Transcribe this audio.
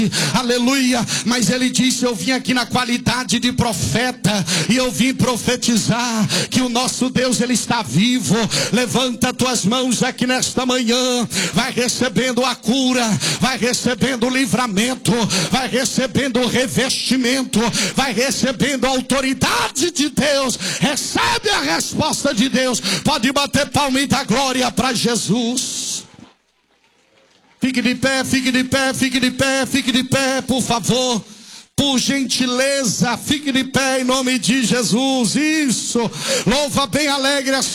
aleluia. Mas ele disse: eu vim aqui na qualidade de profeta, e eu vim profetizar que o nosso Deus, ele está vivo. Levanta tuas mãos aqui nesta manhã, vai recebendo a cura, vai recebendo o livramento, vai recebendo o revestimento, vai recebendo a autoridade de Deus. Recebe a resposta de Deus. Pode bater palma e dar glória para Jesus. Fique de pé, fique de pé, fique de pé, fique de pé, por favor. Por gentileza, fique de pé em nome de Jesus. Isso. Louva bem alegre a